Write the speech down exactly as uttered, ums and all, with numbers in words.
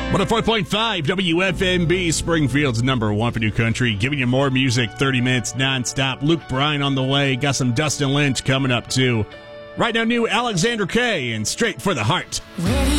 one oh four point five W F M B, Springfield's number one for new country. Giving you more music, thirty minutes nonstop. Luke Bryan on the way. Got some Dustin Lynch coming up, too. Right now, new Alexander Kay and Straight for the Heart. Where do